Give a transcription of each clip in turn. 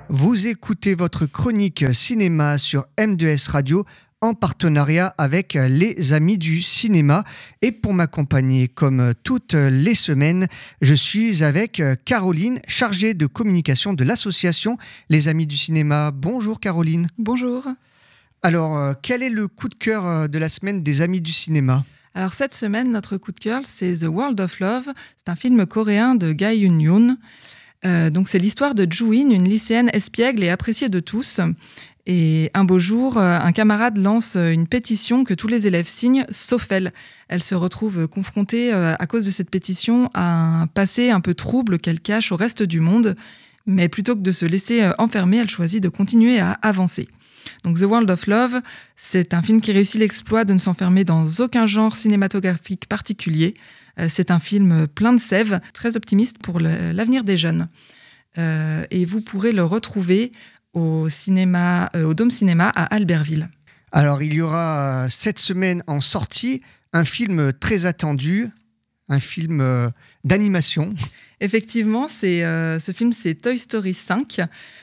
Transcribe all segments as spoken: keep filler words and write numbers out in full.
Vous écoutez votre chronique cinéma sur M deux S Radio en partenariat avec les Amis du Cinéma. Et pour m'accompagner comme toutes les semaines, je suis avec Caroline, chargée de communication de l'association Les Amis du Cinéma. Bonjour Caroline. Bonjour. Alors, quel est le coup de cœur de la semaine des Amis du Cinéma ? Alors cette semaine, notre coup de cœur, c'est The World of Love. C'est un film coréen de Ga Eun-yoon. Euh, donc c'est l'histoire de Joo-in, une lycéenne espiègle et appréciée de tous. Et un beau jour, un camarade lance une pétition que tous les élèves signent, sauf elle. Elle se retrouve confrontée, à cause de cette pétition, à un passé un peu trouble qu'elle cache au reste du monde. Mais plutôt que de se laisser enfermer, elle choisit de continuer à avancer. Donc The World of Love, c'est un film qui réussit l'exploit de ne s'enfermer dans aucun genre cinématographique particulier. C'est un film plein de sève, très optimiste pour le, l'avenir des jeunes. Euh, et vous pourrez le retrouver au, cinéma, euh, au Dôme Cinéma à Albertville. Alors, il y aura cette semaine en sortie un film très attendu, un film euh, d'animation. Effectivement, c'est, euh, ce film, c'est Toy Story cinq,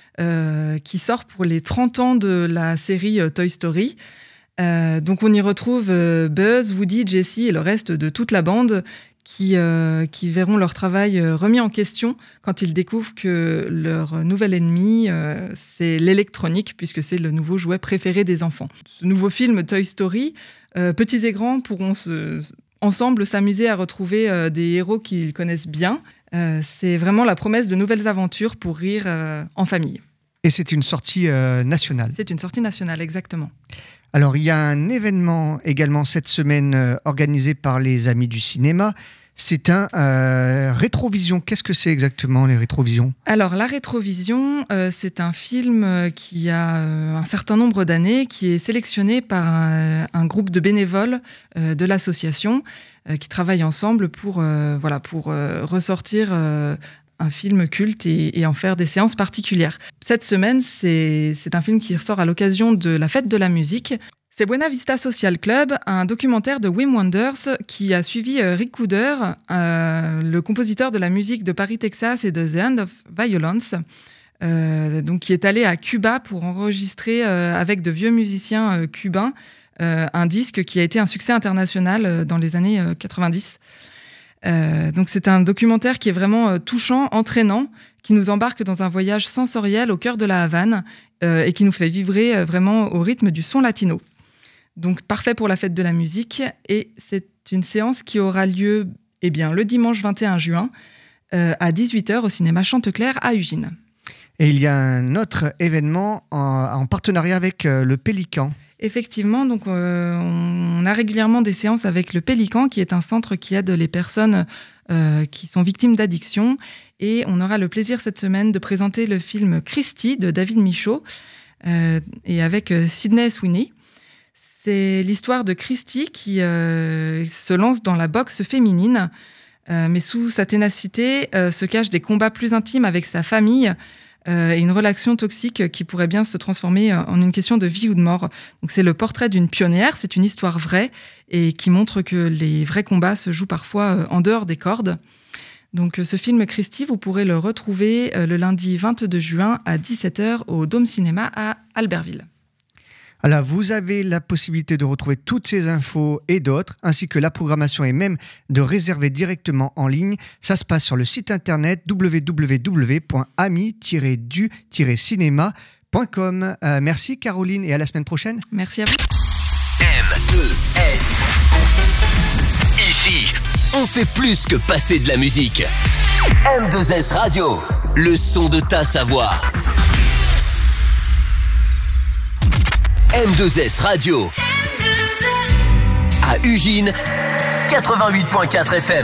euh, qui sort pour les trente ans de la série Toy Story. Euh, donc on y retrouve euh, Buzz, Woody, Jessie et le reste de toute la bande qui, euh, qui verront leur travail euh, remis en question quand ils découvrent que leur nouvel ennemi, euh, c'est l'électronique, puisque c'est le nouveau jouet préféré des enfants. Ce nouveau film Toy Story, euh, petits et grands pourront se, ensemble s'amuser à retrouver euh, des héros qu'ils connaissent bien. Euh, c'est vraiment la promesse de nouvelles aventures pour rire euh, en famille. Et c'est une sortie euh, nationale. C'est une sortie nationale, exactement. Alors, il y a un événement également cette semaine euh, organisé par les Amis du Cinéma. C'est un euh, rétrovision. Qu'est-ce que c'est exactement, les rétrovisions ? Alors, la rétrovision, euh, c'est un film qui a euh, un certain nombre d'années, qui est sélectionné par un, un groupe de bénévoles euh, de l'association euh, qui travaillent ensemble pour, euh, voilà, pour euh, ressortir euh, un film culte et, et en faire des séances particulières. Cette semaine, c'est, c'est un film qui ressort à l'occasion de la fête de la musique. C'est Buena Vista Social Club, un documentaire de Wim Wenders qui a suivi Rick Cooder, euh, le compositeur de la musique de Paris, Texas et de The End of Violence, euh, donc qui est allé à Cuba pour enregistrer euh, avec de vieux musiciens euh, cubains euh, un disque qui a été un succès international euh, dans les années euh, quatre-vingt-dix. Euh, donc c'est un documentaire qui est vraiment euh, touchant, entraînant, qui nous embarque dans un voyage sensoriel au cœur de la Havane euh, et qui nous fait vibrer euh, vraiment au rythme du son latino. Donc parfait pour la fête de la musique, et c'est une séance qui aura lieu eh bien, le dimanche vingt et un juin euh, à dix-huit heures au cinéma Chanteclair à Ugine. Et il y a un autre événement en, en partenariat avec euh, le Pélican. Effectivement, donc, euh, on a régulièrement des séances avec le Pélican, qui est un centre qui aide les personnes euh, qui sont victimes d'addiction. Et on aura le plaisir cette semaine de présenter le film Christy de David Michaud, euh, et avec euh, Sydney Sweeney. C'est l'histoire de Christy qui euh, se lance dans la boxe féminine, euh, mais sous sa ténacité euh, se cachent des combats plus intimes avec sa famille euh, et une relation toxique qui pourrait bien se transformer en une question de vie ou de mort. Donc c'est le portrait d'une pionnière, c'est une histoire vraie et qui montre que les vrais combats se jouent parfois en dehors des cordes. Donc ce film Christy, vous pourrez le retrouver le lundi vingt-deux juin à dix-sept heures au Dôme Cinéma à Albertville. Alors, vous avez la possibilité de retrouver toutes ces infos et d'autres, ainsi que la programmation et même de réserver directement en ligne. Ça se passe sur le site internet w w w point ami tiret du tiret cinéma point com. Euh, merci Caroline et à la semaine prochaine. Merci à vous. M deux S. Ici, on fait plus que passer de la musique. M deux S Radio, le son de ta savoir. M deux S Radio. À Ugine, quatre-vingt-huit virgule quatre F M.